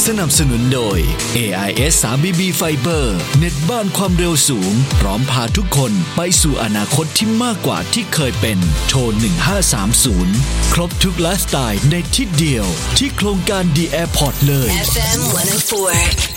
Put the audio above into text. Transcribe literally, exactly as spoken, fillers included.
สนับสนุนโดย เอ ไอ เอส ทรี บี บี Fiber เน็ตบ้านความเร็วสูงพร้อมพาทุกคนไปสู่อนาคตที่มากกว่าที่เคยเป็นโทรหนึ่งห้าสามศูนย์ครบทุกไลฟ์สไตล์ในที่เดียวที่โครงการ The Airport เลยเอฟ เอ็ม หนึ่งศูนย์สี่